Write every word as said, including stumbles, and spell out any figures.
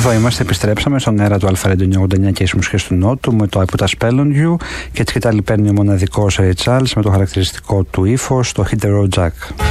Εδώ είμαστε, επιστρέψαμε στον αέρα του Αλφα εννιακόσια εννιά και οι μουσικές του Νότου με το I Put a Spell on You, και έτσι και τα παίρνει ο μοναδικός Ray Charles με το χαρακτηριστικό του ύφος, το Hit the Road Jack.